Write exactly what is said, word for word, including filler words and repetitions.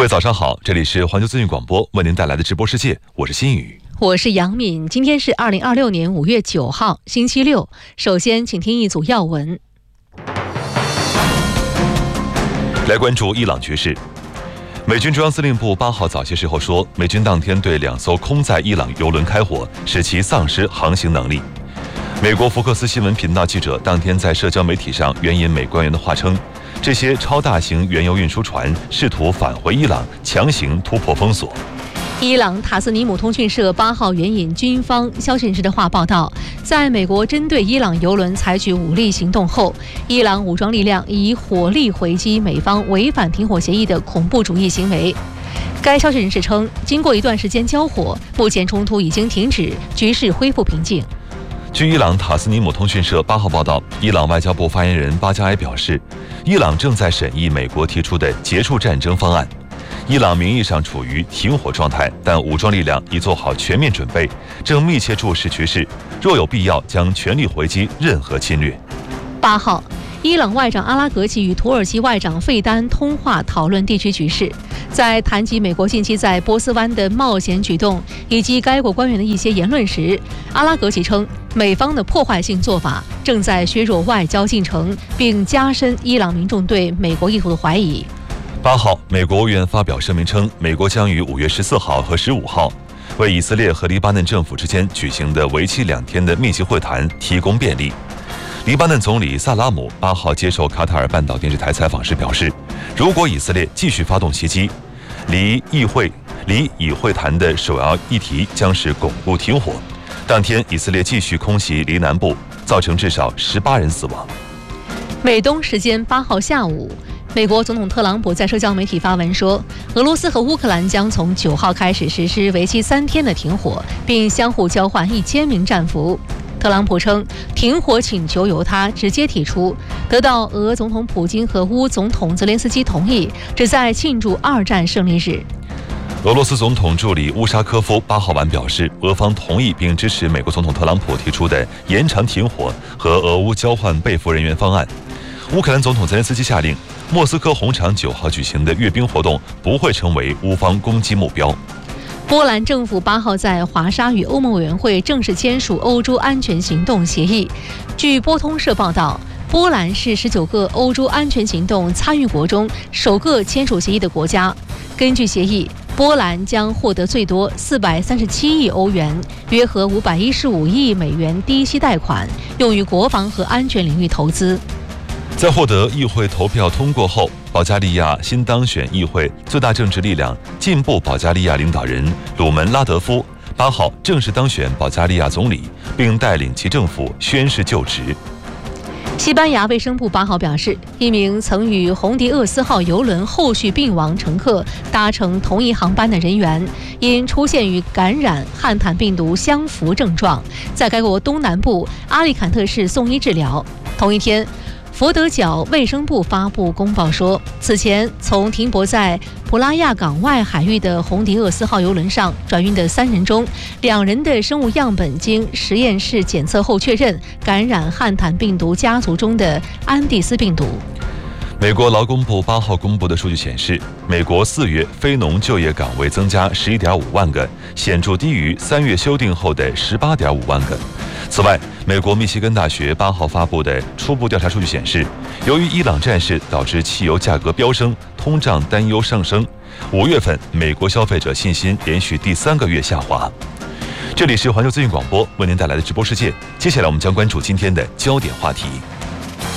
位早上好，这里是环球资讯广播为您带来的直播世界，我是新宇， 我是杨敏。今天是二零二六年五月九号，星期六。首先，请听一组要闻。 来关注伊朗局势。美军中央司令部八号早些时候说，美军当天对两艘空载伊朗油轮开火，使其丧失航行能力。美国福克斯新闻频道记者当天在社交媒体上援引美官员的话称，这些超大型原油运输船试图返回伊朗，强行突破封锁。 伊朗塔斯尼姆通讯社八号援引军方消息人士的话报道，在美国针对伊朗油轮采取武力行动后，伊朗武装力量以火力回击美方违反停火协议的恐怖主义行为。该消息人士称，经过一段时间交火，目前冲突已经停止，局势恢复平静。 据伊朗塔斯尼姆通讯社八号报道，伊朗外交部发言人巴加埃表示，伊朗正在审议美国提出的结束战争方案。伊朗名义上处于停火状态，但武装力量已做好全面准备，正密切注视局势，若有必要将全力回击任何侵略。 八号，伊朗外长阿拉格齐与土耳其外长费丹通话，讨论地区局势。在谈及美国近期在波斯湾的冒险举动以及该国官员的一些言论时，阿拉格齐称，美方的破坏性做法正在削弱外交进程，并加深伊朗民众对美国意图的怀疑。 八号，美国务院发表声明称，美国将于五月十四号和十五号为以色列和黎巴嫩政府之间举行的为期两天的密集会谈提供便利。黎巴嫩总理萨拉姆八号接受卡塔尔半岛电视台采访时表示，如果以色列继续发动袭击，离议会离以会谈的首要议题将是巩固停火。当天，以色列继续空袭黎南部，造成至少十八人死亡。 美东时间八号下午，美国总统特朗普在社交媒体发文说，俄罗斯和乌克兰将从九号开始实施为期三天的停火，并相互交换一千名战俘。特朗普称，停火请求由他直接提出，得到俄总统普京和乌总统泽连斯基同意，旨在庆祝二战胜利日。 俄罗斯总统助理乌沙科夫八号晚表示，俄方同意并支持美国总统特朗普提出的延长停火和俄乌交换被俘人员方案。乌克兰总统泽连斯基下令，莫斯科红场九号举行的阅兵活动不会成为乌方攻击目标。 波兰政府八号在华沙与欧盟委员会正式签署欧洲安全行动协议。据波通社报道，波兰是十九个欧洲安全行动参与国中首个签署协议的国家。根据协议，波兰将获得最多四百三十七亿欧元，约合五百一十五亿美元低息贷款，用于国防和安全领域投资。 在获得议会投票通过后，保加利亚新当选议会最大政治力量进步保加利亚领导人鲁门拉德夫八号正式当选保加利亚总理，并带领其政府宣誓就职。 西班牙卫生部八号表示，一名曾与红迪厄斯号邮轮后续病亡乘客搭乘同一航班的人员，因出现与感染汉坦病毒相符症状，在该国东南部阿利坎特市送医治疗。同一天，佛得角卫生部发布公报说，此前从停泊在普拉亚港外海域的红迪厄斯号邮轮上转运的三人中，两人的生物样本经实验室检测后确认感染汉坦病毒家族中的安第斯病毒。 美国劳工部八号公布的数据显示，美国四月非农就业岗位增加十一点五万个，显著低于三月修订后的十八点五万个。此外，美国密西根大学八号发布的初步调查数据显示，由于伊朗战事导致汽油价格飙升，通胀担忧上升，五月份美国消费者信心连续第三个月下滑。这里是环球资讯广播为您带来的直播世界，接下来我们将关注今天的焦点话题。